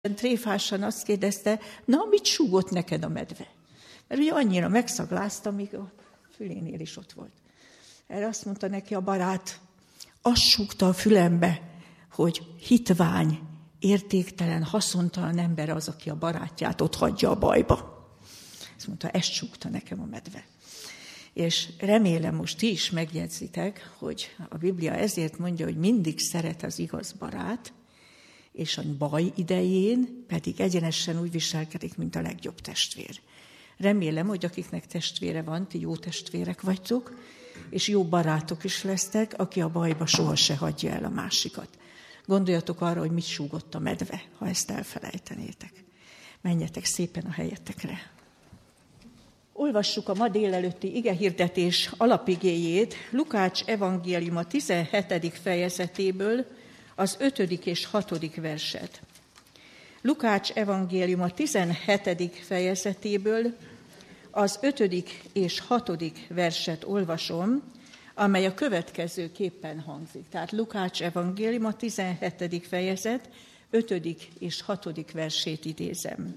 tréfásan azt kérdezte, na, mit súgott neked a medve? Mert ugye annyira megszaglázta, míg a fülénél is ott volt. Erre azt mondta neki a barát, azt súgta a fülembe, hogy hitvány, értéktelen, haszontalan ember az, aki a barátját ott hagyja a bajba. Azt mondta, ezt súgta nekem a medve. És remélem most ti is megjegyzitek, hogy a Biblia ezért mondja, hogy mindig szeret az igaz barát, és a baj idején pedig egyenesen úgy viselkedik, mint a legjobb testvér. Remélem, hogy akiknek testvére van, ti jó testvérek vagytok, és jó barátok is lesztek, aki a bajba soha se hagyja el a másikat. Gondoljatok arra, hogy mit súgott a medve, ha ezt elfelejtenétek. Menjetek szépen a helyetekre. Olvassuk a ma délelőtti igehirdetés alapigéjét, Lukács evangéliuma 17. fejezetéből, az 5. és 6. verset. Lukács evangéliuma 17. fejezetéből az 5. és 6. verset olvasom, amely a következőképpen hangzik. Tehát Lukács evangéliuma 17. fejezet 5. és 6. versét idézem.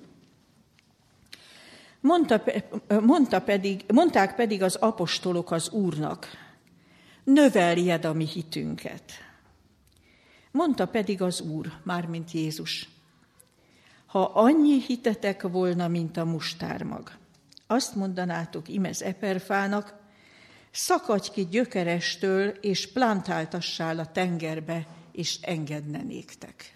Mondták pedig az apostolok az Úrnak, növeljed a mi hitünket. Mondta pedig az Úr, mármint Jézus, ha annyi hitetek volna, mint a mustármag, azt mondanátok imez eperfának, szakadj ki gyökerestől, és plántáltassál a tengerbe, és engedne néktek.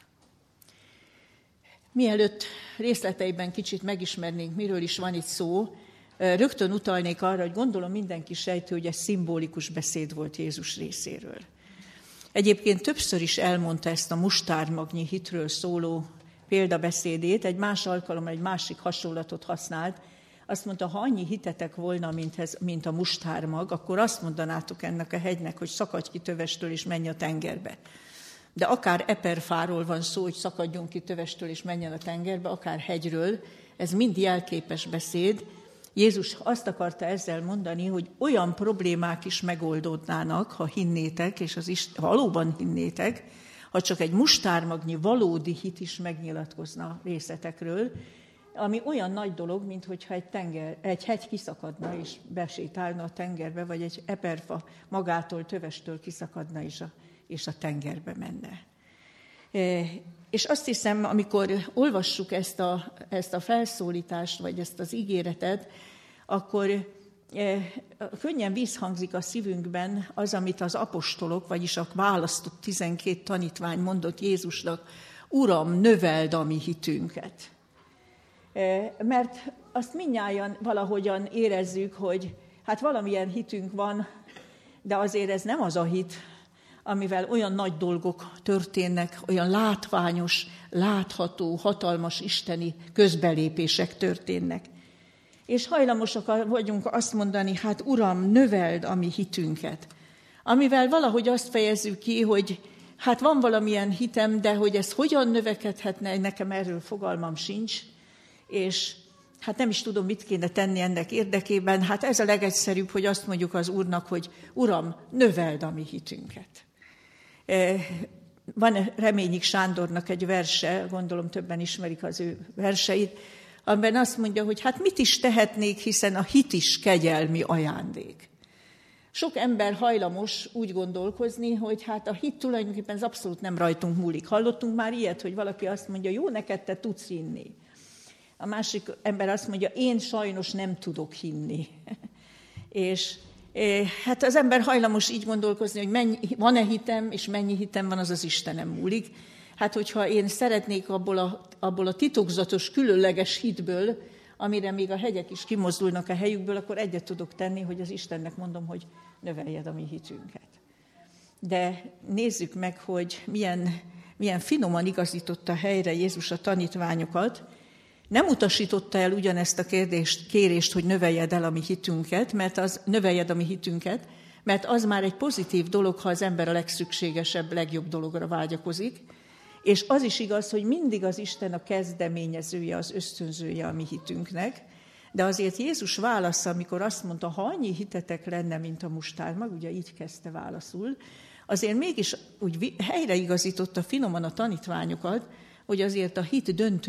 Mielőtt részleteiben kicsit megismernénk, miről is van itt szó, rögtön utalnék arra, hogy gondolom mindenki sejtő, hogy ez szimbolikus beszéd volt Jézus részéről. Egyébként többször is elmondta ezt a mustármagnyi hitről szóló példabeszédét, egy más alkalommal egy másik hasonlatot használt. Azt mondta, ha annyi hitetek volna, mint a mustármag, akkor azt mondanátok ennek a hegynek, hogy szakadj ki tövestől és menj a tengerbe. De akár eperfáról van szó, hogy szakadjon ki tövestől és menjen a tengerbe, akár hegyről, ez mind jelképes beszéd. Jézus azt akarta ezzel mondani, hogy olyan problémák is megoldódnának, ha hinnétek, és ha valóban hinnétek, ha csak egy mustármagnyi valódi hit is megnyilatkozna részletekről, ami olyan nagy dolog, mint hogyha egy hegy kiszakadna és besétálna a tengerbe, vagy egy eperfa magától, tövestől kiszakadna és a tengerbe menne. És azt hiszem, amikor olvassuk ezt a felszólítást, vagy ezt az ígéretet, akkor könnyen visszhangzik a szívünkben az, amit az apostolok, vagyis a választott 12 tanítvány mondott Jézusnak, Uram, növeld a mi hitünket. Mert azt mindnyájan valahogyan érezzük, hogy hát valamilyen hitünk van, de azért ez nem az a hit, amivel olyan nagy dolgok történnek, olyan látványos, látható, hatalmas isteni közbelépések történnek. És hajlamosak vagyunk azt mondani, hát Uram, növeld a mi hitünket. Amivel valahogy azt fejezzük ki, hogy hát van valamilyen hitem, de hogy ez hogyan növekedhetne, nekem erről fogalmam sincs, és hát nem is tudom, mit kéne tenni ennek érdekében. Hát ez a legegyszerűbb, hogy azt mondjuk az Úrnak, hogy Uram, növeld a mi hitünket. Van Reményik Sándornak egy verse, gondolom többen ismerik az ő verseit, amiben azt mondja, hogy hát mit is tehetnék, hiszen a hit is kegyelmi ajándék. Sok ember hajlamos úgy gondolkozni, hogy hát a hit tulajdonképpen ez abszolút nem rajtunk múlik. Hallottunk már ilyet, hogy valaki azt mondja, jó, neked te tudsz hinni. A másik ember azt mondja, én sajnos nem tudok hinni. És hát az ember hajlamos így gondolkozni, hogy van-e hitem, és mennyi hitem van, az az Istenem múlik. Hát, hogyha én szeretnék abból a titokzatos, különleges hitből, amire még a hegyek is kimozdulnak a helyükből, akkor egyet tudok tenni, hogy az Istennek mondom, hogy növeljed a mi hitünket. De nézzük meg, hogy milyen finoman igazította helyre Jézus a tanítványokat. Nem utasította el ugyanezt a kérést, hogy növeljed a mi hitünket, mert az már egy pozitív dolog, ha az ember a legszükségesebb, legjobb dologra vágyakozik. És az is igaz, hogy mindig az Isten a kezdeményezője, az ösztönzője a mi hitünknek. De azért Jézus válasza, amikor azt mondta, ha annyi hitetek lenne, mint a mustármag, ugye így kezdte válaszul, azért mégis úgy helyreigazította finoman a tanítványokat, hogy azért a hit döntő